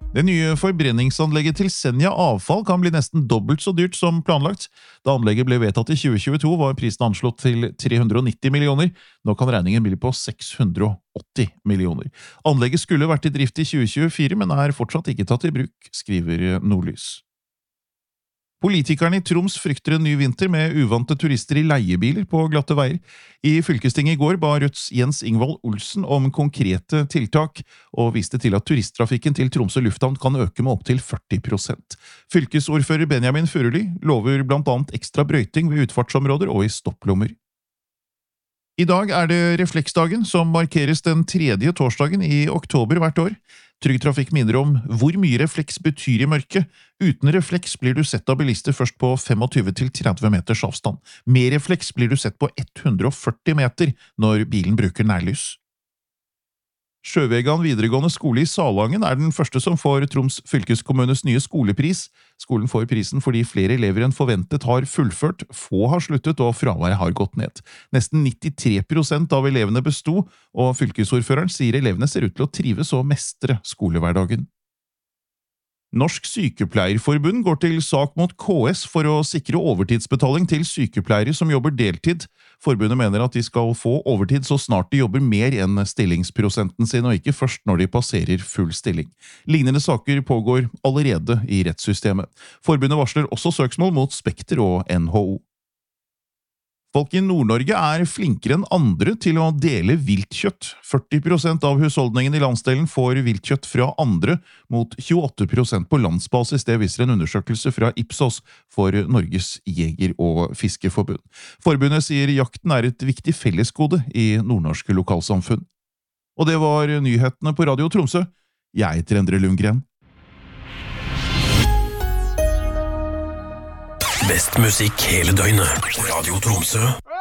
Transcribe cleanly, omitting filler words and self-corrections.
Det nye forbrenningsanlegget til Senja Avfall kan bli nesten dobbelt så dyrt som planlagt. Da anlegget ble vedtatt i 2022 var prisen anslått til 390 millioner. Nå kan regningen bli på 680 millioner. Anlegget skulle vært i drift i 2024, men er fortsatt ikke tatt i bruk, skriver Nordlys. Politikerne i Troms frykter en ny vinter med uvante turister i leiebiler på glatte veier. I fylkestinget i går ba Rødts Jens Ingvald Olsen om konkrete tiltak, og viste til at turisttrafikken til Tromsø lufthavn kan øke med opp til 40%. Fylkesordfører Benjamin Furuli lover blant annet ekstra brøyting ved utfartsområder og i stopplommer. I dag er det refleksdagen, som markeres den tredje torsdagen i oktober hvert år. Trygg Trafikk minner om hvor mye refleks betyr i mørket. Uten refleks blir du sett av bilister først på 25–30 meters avstand. Med refleks blir du sett på 140 meter når bilen bruker nærlys. Sjøvegan videregående skole i Salangen er den første som får Troms fylkeskommunes nye skolepris. Skolen får prisen fordi flere elever enn forventet har fullført, få har sluttet og fraværet har gått ned. Nesten 93% av elevene besto, og fylkesordføreren sier elevene ser ut til å trives og mestre skolehverdagen. Norsk Sykepleierforbund går til sak mot KS for å sikre overtidsbetaling til sykepleiere som jobber deltid. Forbundet mener at de skal få overtid så snart de jobber mer enn stillingsprosenten sin, og ikke først når de passerer full stilling. Lignende saker pågår allerede i rettssystemet. Forbundet varsler også søksmål mot Spekter og NHO. Folk i Nord-Norge er flinkere enn andre til å dele viltkjøtt. 40% av husholdningen i landsdelen får viltkjøtt fra andre, mot 28% på landsbasis. Det viser en undersøkelse fra Ipsos for Norges Jeger- og Fiskeforbund. Forbundet sier jakten er et viktig fellesgode i nordnorske lokalsamfunn. Og det var nyhetene på Radio Tromsø. Jeg heter Endre Lundgren. Best musikk hele døgnet. Radio Tromsø.